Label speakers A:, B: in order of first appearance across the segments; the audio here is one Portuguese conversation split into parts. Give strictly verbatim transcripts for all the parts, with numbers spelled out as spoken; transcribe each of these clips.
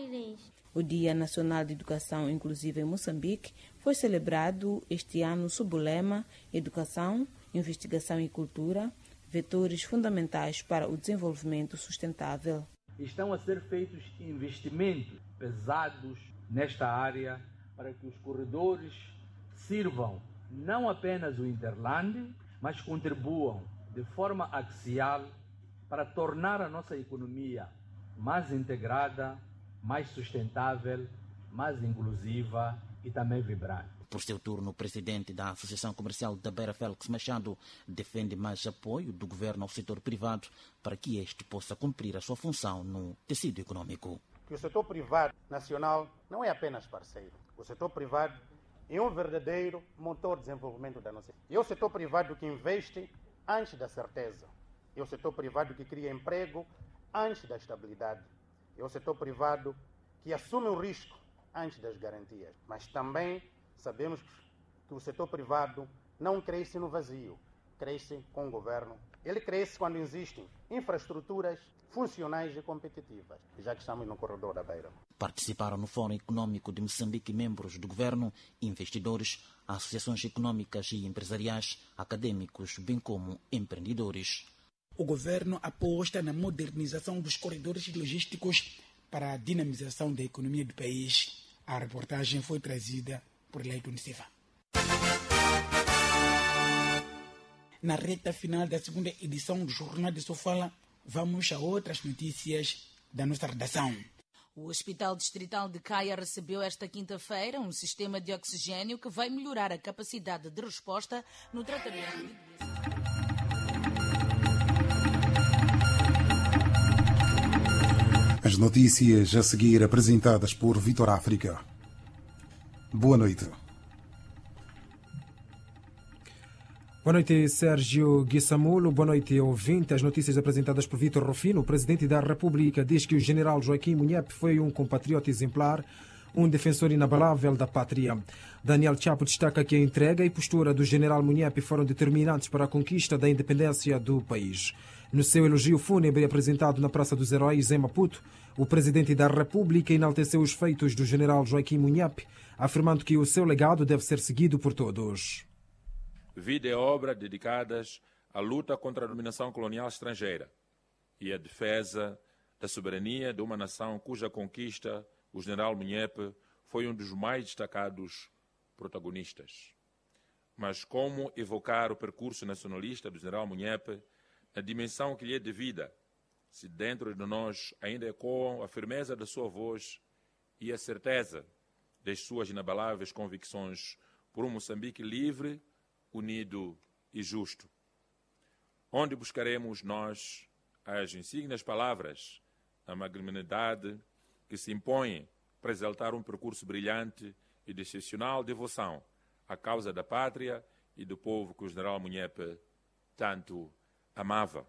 A: Aires.
B: O Dia Nacional de Educação Inclusiva em Moçambique foi celebrado este ano sob o lema Educação, Investigação e Cultura, vetores fundamentais para o desenvolvimento sustentável.
C: Estão a ser feitos investimentos pesados nesta área para que os corredores sirvam não apenas o Interland, mas contribuam de forma axial para tornar a nossa economia mais integrada, mais sustentável, mais inclusiva e também vibrante.
D: Por seu turno, o presidente da Associação Comercial da Beira, Félix Machado, defende mais apoio do governo ao setor privado para que este possa cumprir a sua função no tecido econômico.
E: Que o setor privado nacional não é apenas parceiro. O setor privado é um verdadeiro motor de desenvolvimento da nossa economia. É o setor privado que investe antes da certeza. É o setor privado que cria emprego antes da estabilidade. É o setor privado que assume o risco antes das garantias. Mas também sabemos que o setor privado não cresce no vazio, cresce com o governo. Ele cresce quando existem infraestruturas funcionais e competitivas, já que estamos no corredor da Beira.
D: Participaram no Fórum Econômico de Moçambique membros do governo, investidores, associações econômicas e empresariais, acadêmicos, bem como empreendedores.
F: O governo aposta na modernização dos corredores logísticos para a dinamização da economia do país. A reportagem foi trazida por Leito Silva. Na reta final da segunda edição do Jornal de Sofala, vamos a outras notícias da nossa redação.
G: O Hospital Distrital de Caia recebeu esta quinta-feira um sistema de oxigênio que vai melhorar a capacidade de resposta no tratamento de doenças.
H: As notícias a seguir apresentadas por Vitor África. Boa noite.
I: Boa noite, Sérgio Guissamulo. Boa noite, ouvinte. As notícias apresentadas por Vitor Rufino. O presidente da República diz que o general Joaquim Munhepe foi um compatriota exemplar, um defensor inabalável da pátria. Daniel Chapo destaca que a entrega e postura do general Munhepe foram determinantes para a conquista da independência do país. No seu elogio fúnebre apresentado na Praça dos Heróis, em Maputo, o presidente da República enalteceu os feitos do general Joaquim Munhepe, afirmando que o seu legado deve ser seguido por todos.
J: Vida e obra dedicadas à luta contra a dominação colonial estrangeira e à defesa da soberania de uma nação cuja conquista o general Munhepe foi um dos mais destacados protagonistas. Mas como evocar o percurso nacionalista do general Munhepe na dimensão que lhe é devida, se dentro de nós ainda ecoam a firmeza da sua voz e a certeza das suas inabaláveis convicções por um Moçambique livre, unido e justo. Onde buscaremos nós as insígnias palavras, a magnanimidade que se impõem para exaltar um percurso brilhante e de excepcional devoção à causa da pátria e do povo que o general Munhepe tanto amava.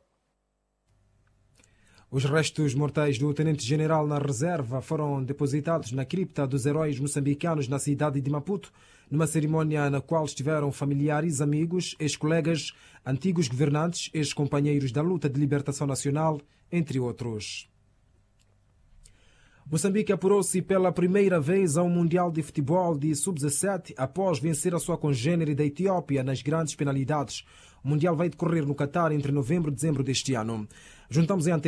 I: Os restos mortais do tenente-general na reserva foram depositados na cripta dos heróis moçambicanos na cidade de Maputo, numa cerimónia na qual estiveram familiares, amigos, ex-colegas, antigos governantes, ex-companheiros da luta de libertação nacional, entre outros. Moçambique apurou-se pela primeira vez ao Mundial de Futebol de sub dezassete após vencer a sua congênere da Etiópia nas grandes penalidades. O Mundial vai decorrer no Catar entre novembro e dezembro deste ano. Juntamos em